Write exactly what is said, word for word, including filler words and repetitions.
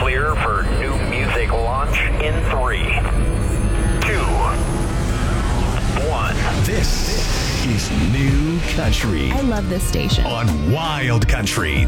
clear for new music launch in three, two, one. This is New Country I love this station. on Wild Country.